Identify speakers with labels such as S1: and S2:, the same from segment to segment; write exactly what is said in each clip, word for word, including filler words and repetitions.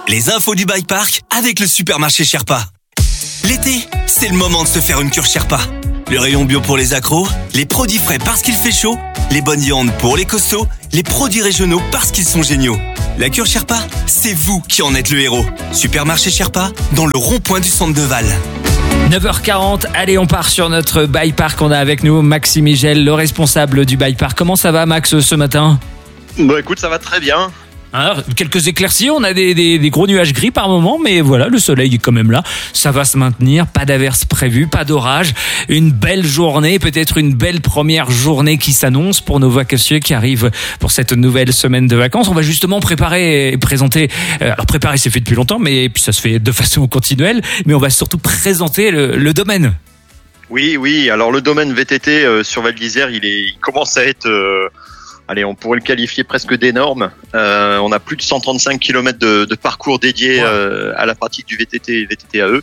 S1: les infos du bike park avec le supermarché Sherpa. L'été, c'est le moment de se faire une cure Sherpa. Le rayon bio pour les accros, les produits frais parce qu'il fait chaud, les bonnes viandes pour les costauds, les produits régionaux parce qu'ils sont géniaux. La cure Sherpa, c'est vous qui en êtes le héros. Supermarché Sherpa, dans le rond-point du centre de Val.
S2: neuf heures quarante, allez, on part sur notre bike park. On a avec nous Maxime Migel, le responsable du bike park. Comment ça va, Max, ce matin ?
S3: Bon, écoute, ça va très bien.
S2: Alors, quelques éclaircies, on a des, des, des gros nuages gris par moment, mais voilà, le soleil est quand même là. Ça va se maintenir, pas d'averse prévue, pas d'orage. Une belle journée, peut-être une belle première journée qui s'annonce pour nos vacanciers qui arrivent pour cette nouvelle semaine de vacances. On va justement préparer et présenter. Alors préparer, c'est fait depuis longtemps, mais puis ça se fait de façon continuelle. Mais on va surtout présenter le, le domaine.
S3: Oui, oui. Alors le domaine V T T euh, sur Val d'Isère, il est, il commence à être. Euh... Allez, on pourrait le qualifier presque d'énorme. Euh, on a plus de cent trente-cinq kilomètres de, de parcours dédiés euh, à la pratique du V T T et V T T A E.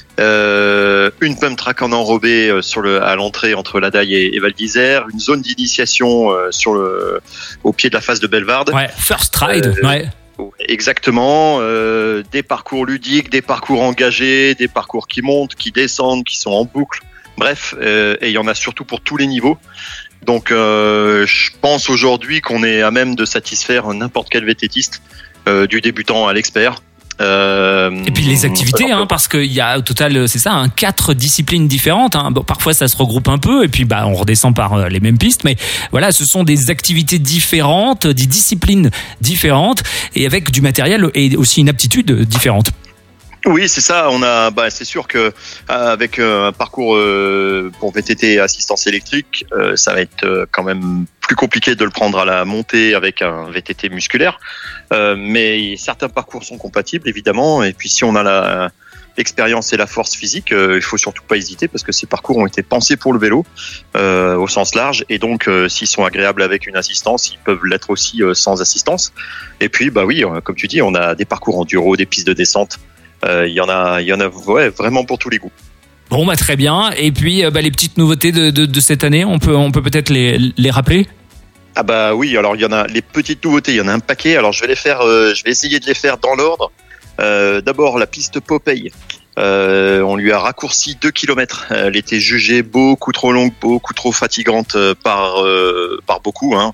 S3: Euh, une pump track en enrobé euh, sur le, à l'entrée entre Ladaille et, et Val d'Isère. Une zone d'initiation euh, sur le, au pied de la face de Bellevarde.
S2: Ouais, first ride. Euh, ouais.
S3: Exactement. Euh, des parcours ludiques, des parcours engagés, des parcours qui montent, qui descendent, qui sont en boucle. Bref, euh, et il y en a surtout pour tous les niveaux. Donc, euh, je pense aujourd'hui qu'on est à même de satisfaire n'importe quel vététiste, euh, du débutant à l'expert. Euh,
S2: et puis les activités, hein, parce qu'il y a au total, c'est ça, hein, quatre disciplines différentes. Hein. Bon, parfois, ça se regroupe un peu, et puis bah, on redescend par les mêmes pistes. Mais voilà, ce sont des activités différentes, des disciplines différentes, et avec du matériel et aussi une aptitude différente.
S3: Oui, c'est ça. On a, bah, c'est sûr que avec un parcours euh, pour V T T et assistance électrique, euh, ça va être euh, quand même plus compliqué de le prendre à la montée avec un V T T musculaire. Euh, mais certains parcours sont compatibles, évidemment. Et puis, si on a la l'expérience et la force physique, euh, il faut surtout pas hésiter parce que ces parcours ont été pensés pour le vélo euh, au sens large. Et donc, euh, s'ils sont agréables avec une assistance, ils peuvent l'être aussi euh, sans assistance. Et puis, bah oui, comme tu dis, on a des parcours enduro, des pistes de descente. Il euh, y en a, il y en a, ouais, vraiment pour tous les goûts.
S2: Bon, bah très bien. Et puis, bah, les petites nouveautés de, de, de cette année, on peut, on peut peut-être les, les rappeler.
S3: Ah bah oui. Alors il y en a les petites nouveautés, il y en a un paquet. Alors je vais les faire, euh, je vais essayer de les faire dans l'ordre. Euh, d'abord la piste Popeye. Euh, on lui a raccourci deux kilomètres. Elle était jugée beaucoup trop longue, beaucoup trop fatigante par euh, par beaucoup. Hein.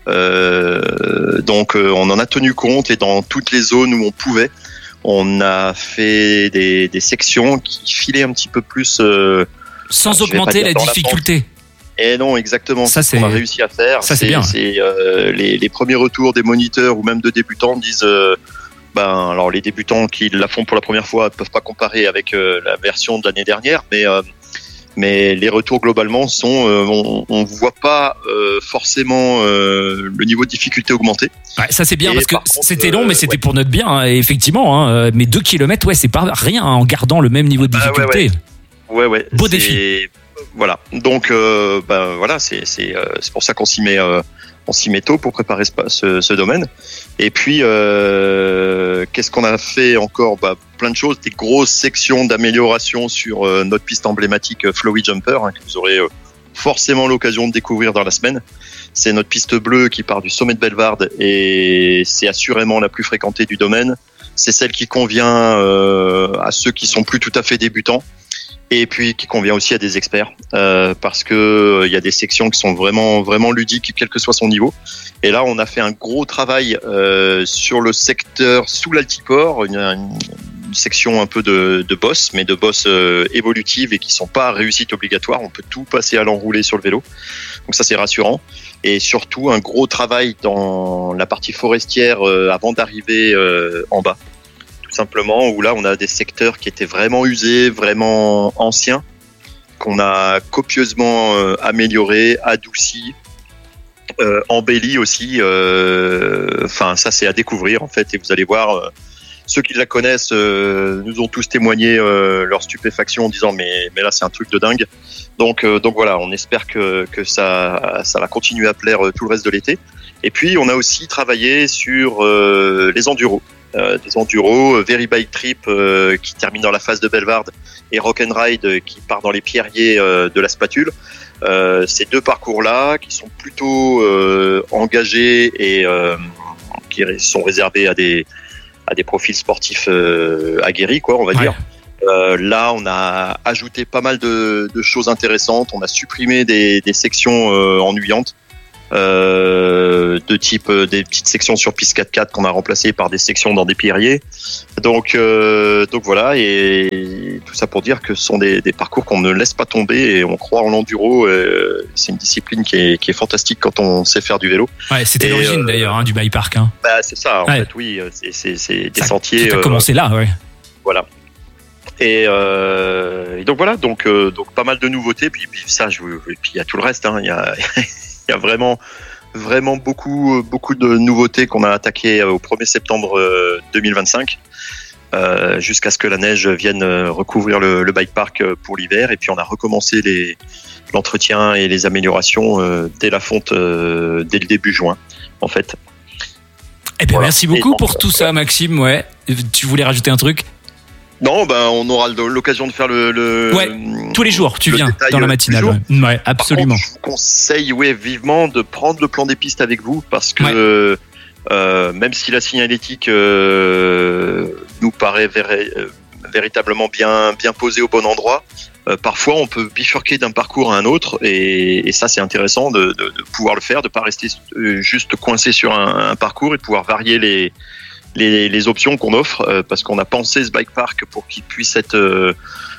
S3: Euh, donc euh, on en a tenu compte et dans toutes les zones où on pouvait. On a fait des, des sections qui filaient un petit peu plus. Euh,
S2: Sans augmenter la difficulté.
S3: La Et non, exactement.
S2: Ça,
S3: c'est ce qu'on a réussi à faire.
S2: Ça, c'est, c'est bien.
S3: C'est, euh, les, les premiers retours des moniteurs ou même de débutants disent. Euh, ben, alors les débutants qui la font pour la première fois ne peuvent pas comparer avec euh, la version de l'année dernière, mais. Euh, Mais les retours globalement sont, euh, on, on voit pas euh, forcément euh, le niveau de difficulté augmenter.
S2: Ouais, ça c'est bien et parce que
S3: contre,
S2: c'était long, mais c'était
S3: ouais.
S2: pour notre bien, hein, effectivement. Hein, mais deux kilomètres, ouais, c'est pas rien hein, en gardant le même niveau de difficulté.
S3: Ah, ouais, ouais, ouais.
S2: Beau
S3: c'est,
S2: défi.
S3: Voilà. Donc, euh, ben voilà, c'est c'est euh, c'est pour ça qu'on s'y met. Euh, On s'y met tôt pour préparer ce, ce, ce domaine. Et puis, euh, qu'est-ce qu'on a fait encore ? Bah, plein de choses, des grosses sections d'amélioration sur euh, notre piste emblématique euh, Flowy Jumper, hein, que vous aurez euh, forcément l'occasion de découvrir dans la semaine. C'est notre piste bleue qui part du sommet de Bellevarde et c'est assurément la plus fréquentée du domaine. C'est celle qui convient euh, à ceux qui sont plus tout à fait débutants. Et puis qui convient aussi à des experts euh, parce que il euh, y a des sections qui sont vraiment vraiment ludiques quel que soit son niveau. Et là on a fait un gros travail euh, sur le secteur sous l'altiport, une, une, une section un peu de, de boss, mais de boss euh, évolutive et qui sont pas à réussite obligatoire. On peut tout passer à l'enroulé sur le vélo, donc ça c'est rassurant. Et surtout un gros travail dans la partie forestière euh, avant d'arriver euh, en bas. Simplement, où là on a des secteurs qui étaient vraiment usés, vraiment anciens, qu'on a copieusement euh, améliorés, adoucis, euh, embellis aussi. Enfin, euh, ça c'est à découvrir en fait, et vous allez voir, euh, ceux qui la connaissent euh, nous ont tous témoigné euh, leur stupéfaction en disant mais mais là c'est un truc de dingue. Donc euh, donc voilà, on espère que que ça ça va continuer à plaire euh, tout le reste de l'été. Et puis on a aussi travaillé sur euh, les enduros. Euh, des enduros, euh, Very Bike Trip euh, qui termine dans la phase de Bellevarde et Rock and Ride euh, qui part dans les pierriers euh, de la Spatule. Euh, ces deux parcours-là qui sont plutôt euh, engagés et euh, qui sont réservés à des à des profils sportifs euh, aguerris, quoi, on va
S2: Ouais.
S3: dire. Euh, là, on a ajouté pas mal de, de choses intéressantes. On a supprimé des, des sections euh, ennuyantes, euh, de type euh, des petites sections sur piste quatre quatre qu'on a remplacées par des sections dans des pierriers. Donc, euh, donc voilà, et tout ça pour dire que ce sont des, des parcours qu'on ne laisse pas tomber et on croit en l'enduro. Euh, c'est une discipline qui est, qui est fantastique quand on sait faire du vélo.
S2: Ouais, c'était
S3: Et,
S2: l'origine
S3: euh,
S2: d'ailleurs hein, du bike park. Hein.
S3: Bah, c'est ça, en
S2: Ouais.
S3: fait, oui, c'est, c'est, c'est des
S2: Ça-
S3: sentiers.
S2: Tout a
S3: euh,
S2: commencé là, ouais.
S3: Voilà. Et, euh, et donc voilà, donc euh, donc pas mal de nouveautés. Puis, puis ça, je, et puis il y a tout le reste. Hein. Il y a il y a vraiment vraiment beaucoup beaucoup de nouveautés qu'on a attaquées au premier septembre deux mille vingt-cinq, euh, jusqu'à ce que la neige vienne recouvrir le, le bike park pour l'hiver. Et puis on a recommencé les l'entretien et les améliorations euh, dès la fonte, euh, dès le début juin, en fait.
S2: Eh bien,
S3: Voilà.
S2: merci beaucoup
S3: Et-
S2: pour tout ça, Maxime. Ouais. Tu voulais rajouter un truc?
S3: Non, ben on aura l'occasion de faire le, le
S2: Ouais, tous les jours, tu
S3: le
S2: viens
S3: détail,
S2: dans la
S3: euh,
S2: matinale.
S3: tous les jours.
S2: Ouais, ouais, absolument.
S3: Par contre, je vous conseille, ouais, vivement de prendre le plan des pistes avec vous parce que
S2: Ouais.
S3: euh, même si la signalétique euh, nous paraît véri- euh, véritablement bien bien posée au bon endroit, euh, parfois on peut bifurquer d'un parcours à un autre et, et ça c'est intéressant de, de, de pouvoir le faire, de pas rester euh, juste coincé sur un, un parcours et de pouvoir varier les les, les options qu'on offre euh, parce qu'on a pensé ce bike park pour qu'il puisse être euh,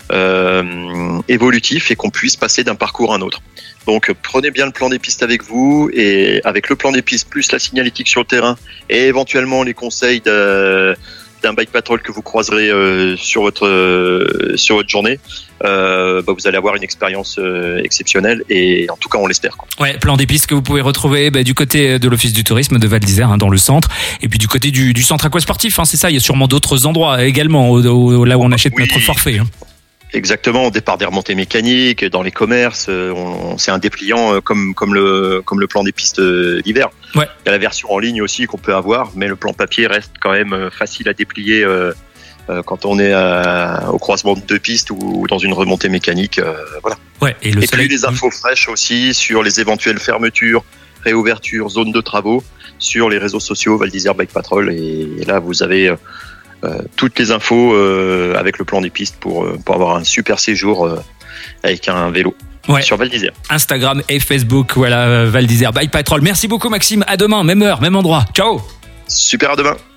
S3: euh, évolutif et qu'on puisse passer d'un parcours à un autre. Donc prenez bien le plan des pistes avec vous et avec le plan des pistes plus la signalétique sur le terrain et éventuellement les conseils de, d'un bike patrol que vous croiserez euh, sur votre euh, sur votre journée, euh, bah, vous allez avoir une expérience euh, exceptionnelle et en tout cas on l'espère, quoi.
S2: Ouais, plan des pistes que vous pouvez retrouver bah, du côté de l'Office du tourisme de Val d'Isère, hein, dans le centre, et puis du côté du, du centre aquasportif, hein, c'est ça. Il y a sûrement d'autres endroits également, au, au- là où on achète
S3: Oui.
S2: notre forfait. Hein.
S3: Exactement, au départ des remontées mécaniques, dans les commerces, euh, on, c'est un dépliant euh, comme comme le comme le plan des pistes euh, d'hiver.
S2: Ouais.
S3: Il y a la version en ligne aussi qu'on peut avoir, mais le plan papier reste quand même euh, facile à déplier euh, euh, quand on est à- au croisement de deux pistes ou, ou dans une remontée mécanique. Euh, voilà.
S2: Ouais, et le
S3: Et
S2: soleil.
S3: puis les infos fraîches aussi sur les éventuelles fermetures, réouvertures, zones de travaux sur les réseaux sociaux Val d'Isère Bike Patrol. Et, et là, vous avez euh, euh, toutes les infos euh, avec le plan des pistes pour, euh, pour avoir un super séjour euh, avec un vélo
S2: Ouais.
S3: sur Val d'Isère.
S2: Instagram et Facebook, voilà, Val d'Isère Bike Patrol. Merci beaucoup, Maxime. À demain, même heure, même endroit. Ciao.
S3: Super, à demain.